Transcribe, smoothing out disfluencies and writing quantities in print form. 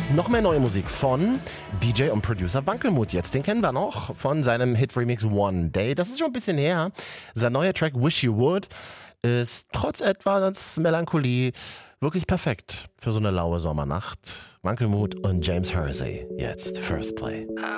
Noch mehr neue Musik von DJ und Producer Wankelmut jetzt. Den kennen wir noch von seinem Hit-Remix One Day. Das ist schon ein bisschen her. Sein neuer Track Wish You Would ist trotz etwas Melancholie wirklich perfekt für so eine laue Sommernacht. Wankelmut und James Hersey jetzt First Play.